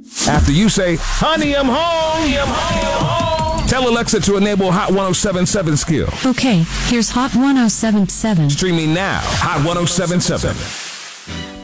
After you say, "Honey, I'm home," tell Alexa to enable Hot 1077 skill. Okay, here's Hot 1077. Streaming now, Hot 1077.